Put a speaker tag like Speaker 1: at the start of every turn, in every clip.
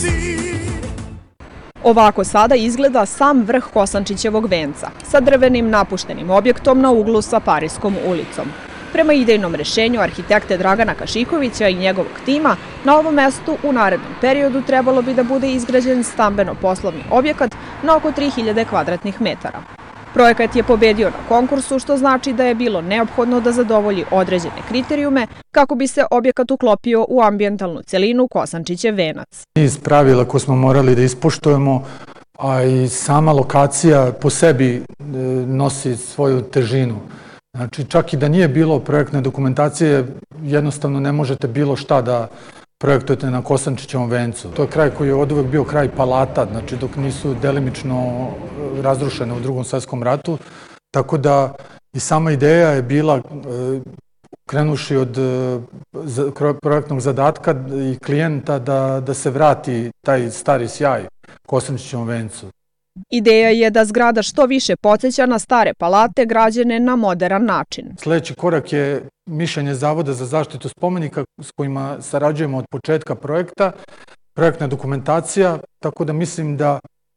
Speaker 1: Ovako sada izgleda sam vrh Kosančićevog venca, sa drvenim napuštenim objektom na uglu sa Pariskom ulicom. Prema idejnom rešenju arhitekte Dragana Kašikovića i njegovog tima, na ovom mestu u narednom periodu trebalo bi da bude izgrađen stambeno-poslovni objekat na oko 3000 kvadratnih metara. Projekat je pobedio na konkursu, što znači da je bilo neophodno da zadovolji određene kriterijume kako bi se objekat uklopio u ambijentalnu celinu Kosančićev venac.
Speaker 2: Iz pravila koje smo morali da ispoštujemo, a i sama lokacija po sebi nosi svoju težinu. Znači, čak i da nije bilo projektne dokumentacije, jednostavno ne možete bilo šta da projektujete na Kosančićevom vencu. To je kraj koji je oduvek bio kraj palata, znači dok nisu delimično razrušene u Drugom svetskom ratu. Tako da i sama ideja je bila, krenuši od projektnog zadatka i klijenta, da se vrati taj stari sjaj Kosančićevom vencu.
Speaker 1: Ideja je da zgrada što više podsjeća na stare palate građene na moderan način.
Speaker 2: Sljedeći korak je mišljenje Zavoda za zaštitu spomenika s kojima sarađujemo od početka projekta, projektna dokumentacija, tako da mislim da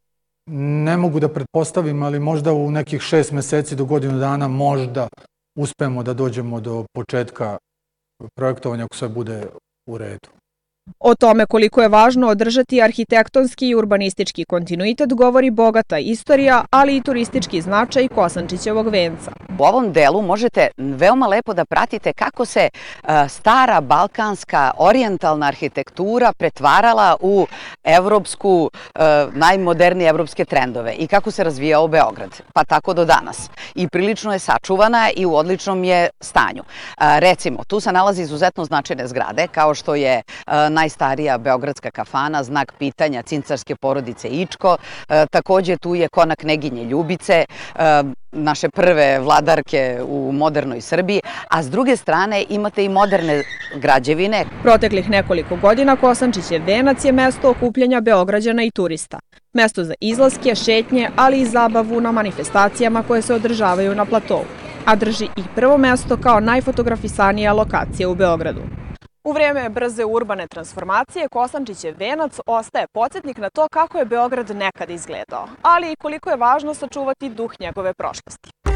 Speaker 2: ne mogu da pretpostavim, ali možda u nekih 6 meseci do godinu dana možda uspemo da dođemo do početka projektovanja ako sve bude u redu.
Speaker 1: O tome koliko je važno održati arhitektonski i urbanistički kontinuitet govori bogata istorija, ali i turistički značaj Kosančićevog venca.
Speaker 3: U ovom delu možete veoma lepo da pratite kako se stara balkanska orijentalna arhitektura pretvarala u evropsku, najmodernije evropske trendove i kako se razvijao Beograd, pa tako do danas. I prilično je sačuvana i u odličnom je stanju. Recimo, tu se nalazi izuzetno značajne zgrade, kao što je najstarija beogradska kafana, znak pitanja cincarske porodice Ičko. Takođe tu je konak Kneginje Ljubice, naše prve vladarke u modernoj Srbiji, a s druge strane imate i moderne građevine.
Speaker 1: Proteklih nekoliko godina Kosančićev venac je mesto okupljanja Beograđana i turista. Mesto za izlaske, šetnje, ali i zabavu na manifestacijama koje se održavaju na platovu, a drži i prvo mesto kao najfotografisanija lokacija u Beogradu. U vreme brze urbane transformacije Kosančićev venac ostaje podsjetnik na to kako je Beograd nekad izgledao, ali i koliko je važno sačuvati duh njegove prošlosti.